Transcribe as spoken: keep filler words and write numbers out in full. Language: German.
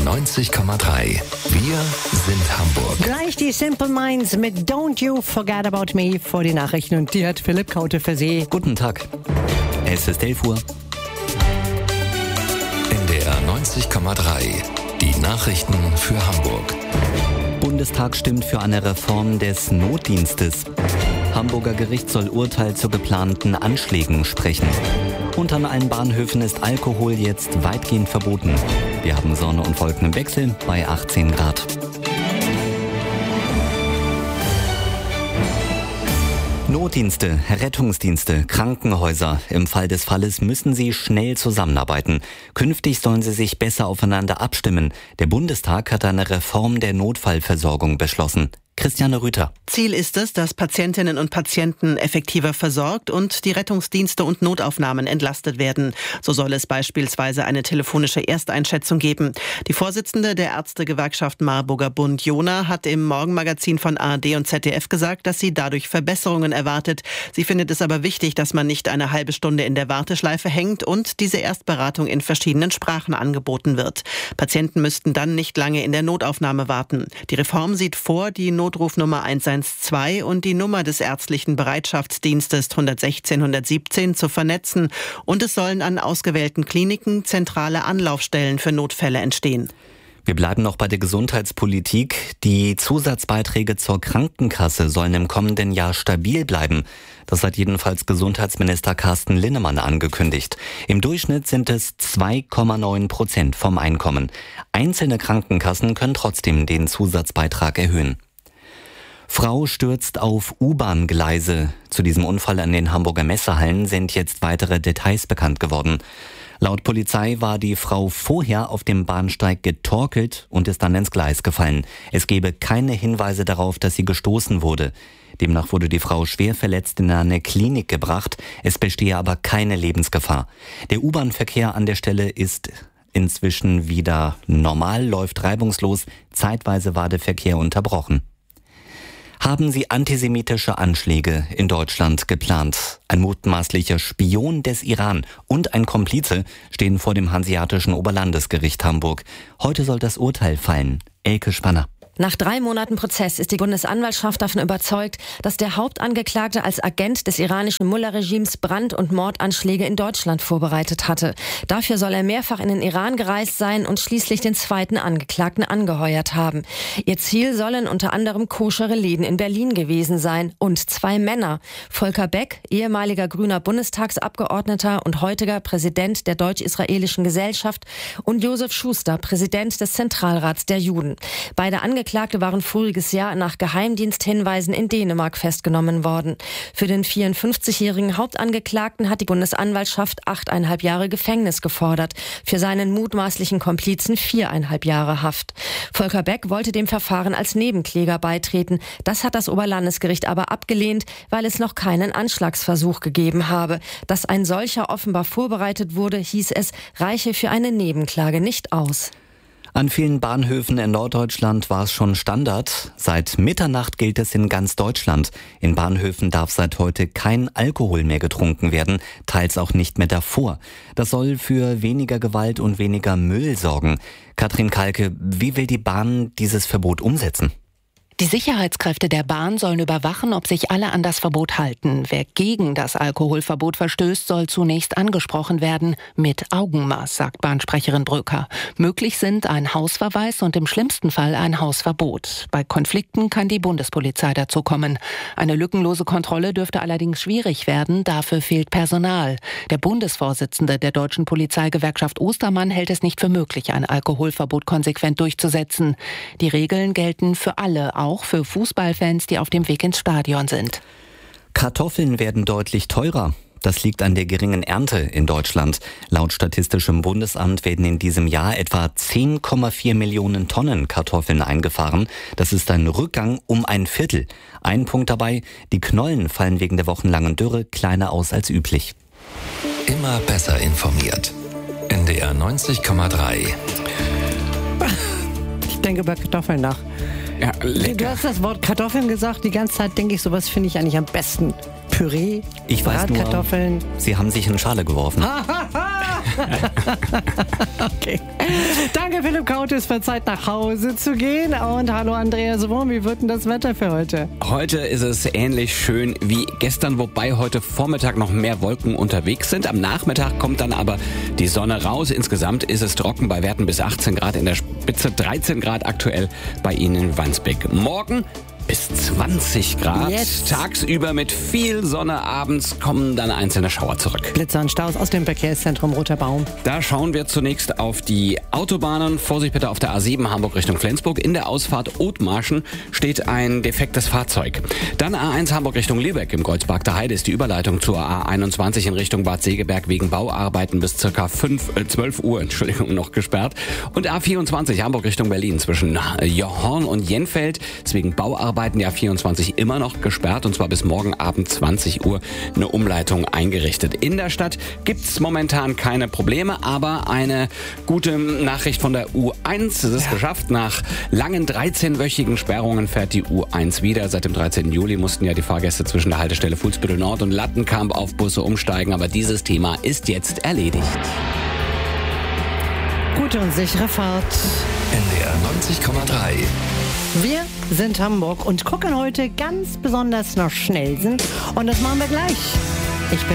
neunzig Komma drei. Wir sind Hamburg. Gleich die Simple Minds mit Don't You Forget About Me vor die Nachrichten. Und die hat Philipp Kaute für Sie. Guten Tag. Es ist elf Uhr. In der neunzig Komma drei. Die Nachrichten für Hamburg. Bundestag stimmt für eine Reform des Notdienstes. Hamburger Gericht soll Urteil zu geplanten Anschlägen sprechen. Und an allen Bahnhöfen ist Alkohol jetzt weitgehend verboten. Wir haben Sonne und Wolken im Wechsel bei achtzehn Grad. Notdienste, Rettungsdienste, Krankenhäuser. Im Fall des Falles müssen sie schnell zusammenarbeiten. Künftig sollen sie sich besser aufeinander abstimmen. Der Bundestag hat eine Reform der Notfallversorgung beschlossen. Christiane Rüther. Ziel ist es, dass Patientinnen und Patienten effektiver versorgt und die Rettungsdienste und Notaufnahmen entlastet werden. So soll es beispielsweise eine telefonische Ersteinschätzung geben. Die Vorsitzende der Ärztegewerkschaft Marburger Bund, Jona, hat im Morgenmagazin von A R D und Z D F gesagt, dass sie dadurch Verbesserungen erwartet. Sie findet es aber wichtig, dass man nicht eine halbe Stunde in der Warteschleife hängt und diese Erstberatung in verschiedenen Sprachen angeboten wird. Patienten müssten dann nicht lange in der Notaufnahme warten. Die Reform sieht vor, die Notrufnummer eins eins zwei und die Nummer des ärztlichen Bereitschaftsdienstes hundertsechzehn hundertsiebzehn zu vernetzen, und es sollen an ausgewählten Kliniken zentrale Anlaufstellen für Notfälle entstehen. Wir bleiben noch bei der Gesundheitspolitik. Die Zusatzbeiträge zur Krankenkasse sollen im kommenden Jahr stabil bleiben. Das hat jedenfalls Gesundheitsminister Carsten Linnemann angekündigt. Im Durchschnitt sind es zwei Komma neun Prozent vom Einkommen. Einzelne Krankenkassen können trotzdem den Zusatzbeitrag erhöhen. Frau stürzt auf U-Bahn-Gleise. Zu diesem Unfall an den Hamburger Messehallen sind jetzt weitere Details bekannt geworden. Laut Polizei war die Frau vorher auf dem Bahnsteig getorkelt und ist dann ins Gleis gefallen. Es gebe keine Hinweise darauf, dass sie gestoßen wurde. Demnach wurde die Frau schwer verletzt in eine Klinik gebracht. Es bestehe aber keine Lebensgefahr. Der U-Bahn-Verkehr an der Stelle ist inzwischen wieder normal, läuft reibungslos. Zeitweise war der Verkehr unterbrochen. Haben Sie antisemitische Anschläge in Deutschland geplant? Ein mutmaßlicher Spion des Iran und ein Komplize stehen vor dem Hanseatischen Oberlandesgericht Hamburg. Heute soll das Urteil fallen. Elke Spanner. Nach drei Monaten Prozess ist die Bundesanwaltschaft davon überzeugt, dass der Hauptangeklagte als Agent des iranischen Mullah-Regimes Brand- und Mordanschläge in Deutschland vorbereitet hatte. Dafür soll er mehrfach in den Iran gereist sein und schließlich den zweiten Angeklagten angeheuert haben. Ihr Ziel sollen unter anderem koschere Läden in Berlin gewesen sein und zwei Männer. Volker Beck, ehemaliger grüner Bundestagsabgeordneter und heutiger Präsident der Deutsch-Israelischen Gesellschaft, und Josef Schuster, Präsident des Zentralrats der Juden. Beide Angeklagte Angeklagte waren voriges Jahr nach Geheimdiensthinweisen in Dänemark festgenommen worden. Für den vierundfünfzigjährigen Hauptangeklagten hat die Bundesanwaltschaft achteinhalb Jahre Gefängnis gefordert. Für seinen mutmaßlichen Komplizen viereinhalb Jahre Haft. Volker Beck wollte dem Verfahren als Nebenkläger beitreten. Das hat das Oberlandesgericht aber abgelehnt, weil es noch keinen Anschlagsversuch gegeben habe. Dass ein solcher offenbar vorbereitet wurde, hieß es, reiche für eine Nebenklage nicht aus. An vielen Bahnhöfen in Norddeutschland war es schon Standard. Seit Mitternacht gilt es in ganz Deutschland. In Bahnhöfen darf seit heute kein Alkohol mehr getrunken werden, teils auch nicht mehr davor. Das soll für weniger Gewalt und weniger Müll sorgen. Katrin Kalke, wie will die Bahn dieses Verbot umsetzen? Die Sicherheitskräfte der Bahn sollen überwachen, ob sich alle an das Verbot halten. Wer gegen das Alkoholverbot verstößt, soll zunächst angesprochen werden. Mit Augenmaß, sagt Bahnsprecherin Bröker. Möglich sind ein Hausverweis und im schlimmsten Fall ein Hausverbot. Bei Konflikten kann die Bundespolizei dazu kommen. Eine lückenlose Kontrolle dürfte allerdings schwierig werden. Dafür fehlt Personal. Der Bundesvorsitzende der Deutschen Polizeigewerkschaft Ostermann hält es nicht für möglich, ein Alkoholverbot konsequent durchzusetzen. Die Regeln gelten für alle, auch für Fußballfans, die auf dem Weg ins Stadion sind. Kartoffeln werden deutlich teurer. Das liegt an der geringen Ernte in Deutschland. Laut Statistischem Bundesamt werden in diesem Jahr etwa zehn Komma vier Millionen Tonnen Kartoffeln eingefahren. Das ist ein Rückgang um ein Viertel. Ein Punkt dabei, die Knollen fallen wegen der wochenlangen Dürre kleiner aus als üblich. Immer besser informiert. N D R neunzig Komma drei. Ich denke über Kartoffeln nach. Ja, du hast das Wort Kartoffeln gesagt. Die ganze Zeit denke ich, sowas finde ich eigentlich am besten. Püree, ich weiß nur, Bratkartoffeln. Sie haben sich in eine Schale geworfen. Okay. Danke, Philipp Kaute. Es wird Zeit, nach Hause zu gehen. Und hallo, Andreas Wurm. Wie wird denn das Wetter für heute? Heute ist es ähnlich schön wie gestern, wobei heute Vormittag noch mehr Wolken unterwegs sind. Am Nachmittag kommt dann aber die Sonne raus. Insgesamt ist es trocken bei Werten bis achtzehn Grad, in der Spitze dreizehn Grad aktuell bei Ihnen in Wandsbek. Morgen bis zwanzig Grad. Yes. Tagsüber mit viel Sonne, abends kommen dann einzelne Schauer zurück. Blitzer und Staus aus dem Verkehrszentrum Roter Baum. Da schauen wir zunächst auf die Autobahnen. Vorsicht bitte auf der A sieben Hamburg Richtung Flensburg. In der Ausfahrt Othmarschen steht ein defektes Fahrzeug. Dann A eins Hamburg Richtung Lübeck. Im Kreuzberg der Heide ist die Überleitung zur A einundzwanzig in Richtung Bad Segeberg wegen Bauarbeiten bis ca. zwölf Uhr Entschuldigung, noch gesperrt. Und A vierundzwanzig Hamburg Richtung Berlin zwischen Johorn und Jenfeld ist wegen Bauarbeiten die A vierundzwanzig immer noch gesperrt, und zwar bis morgen Abend zwanzig Uhr eine Umleitung eingerichtet. In der Stadt gibt's momentan keine Probleme, aber eine gute Nachricht von der U eins. Es ist ja. geschafft. Nach langen dreizehnwöchigen Sperrungen fährt die U eins wieder. Seit dem dreizehnten Juli mussten ja die Fahrgäste zwischen der Haltestelle Fuhlsbüttel Nord und Lattenkamp auf Busse umsteigen, aber dieses Thema ist jetzt erledigt. Gute und sichere Fahrt. N D R neunzig Komma drei. Wir sind Hamburg und gucken heute ganz besonders nach Schnellsen. Und das machen wir gleich. Ich bin